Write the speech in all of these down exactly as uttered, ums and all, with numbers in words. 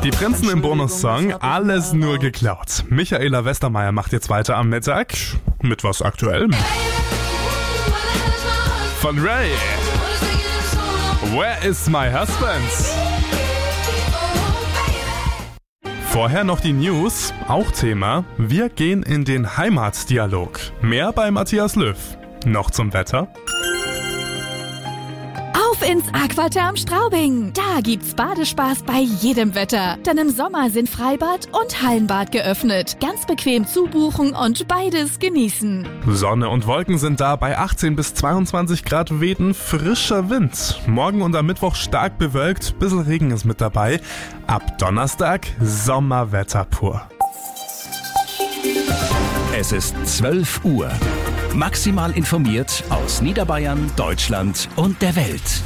Die Prinzen im Bonus-Song, alles nur geklaut. Michaela Westermeier macht jetzt weiter am Mittag mit was Aktuellem. Von Ray. Where is my husband? Vorher noch die News, auch Thema. Wir gehen in den Heimatdialog. Mehr bei Matthias Löw. Noch zum Wetter. Auf ins Aquaterm Straubing. Da gibt's Badespaß bei jedem Wetter. Denn im Sommer sind Freibad und Hallenbad geöffnet. Ganz bequem zubuchen und beides genießen. Sonne und Wolken sind da, bei achtzehn bis zweiundzwanzig Grad weht ein frischer Wind. Morgen und am Mittwoch stark bewölkt, bisschen Regen ist mit dabei. Ab Donnerstag Sommerwetter pur. Es ist zwölf Uhr. Maximal informiert aus Niederbayern, Deutschland und der Welt.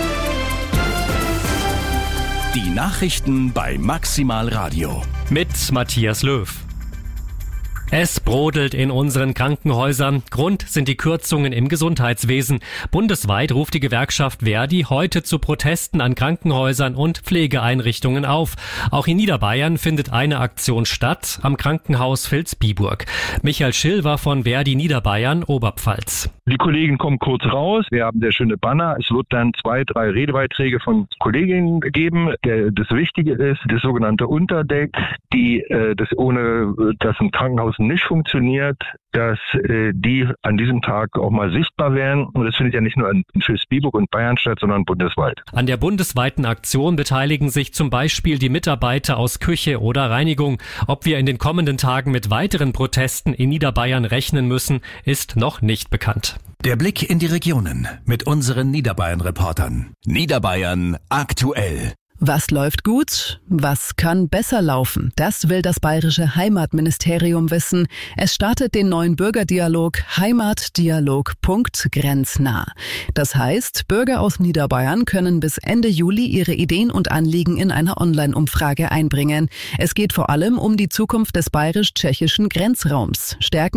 Die Nachrichten bei Maximal Radio. Mit Matthias Löw. Es brodelt in unseren Krankenhäusern. Grund sind die Kürzungen im Gesundheitswesen. Bundesweit ruft die Gewerkschaft Verdi heute zu Protesten an Krankenhäusern und Pflegeeinrichtungen auf. Auch in Niederbayern findet eine Aktion statt, am Krankenhaus Vilsbiburg. Michael Schill war von Verdi Niederbayern, Oberpfalz. Die Kollegen kommen kurz raus. Wir haben sehr schöne Banner. Es wird dann zwei, drei Redebeiträge von Kolleginnen geben. Der, das Wichtige ist, das sogenannte Unterdeck, die, äh, das ohne, das im Krankenhaus nicht funktioniert, dass äh, die an diesem Tag auch mal sichtbar werden. Und das findet ja nicht nur in Vilsbiburg und Bayern statt, sondern bundesweit. An der bundesweiten Aktion beteiligen sich zum Beispiel die Mitarbeiter aus Küche oder Reinigung. Ob wir in den kommenden Tagen mit weiteren Protesten in Niederbayern rechnen müssen, ist noch nicht bekannt. Der Blick in die Regionen mit unseren Niederbayern-Reportern. Niederbayern aktuell. Was läuft gut? Was kann besser laufen? Das will das bayerische Heimatministerium wissen. Es startet den neuen Bürgerdialog heimatdialog punkt grenznah. Das heißt, Bürger aus Niederbayern können bis Ende Juli ihre Ideen und Anliegen in einer Online-Umfrage einbringen. Es geht vor allem um die Zukunft des bayerisch-tschechischen Grenzraums. Stärken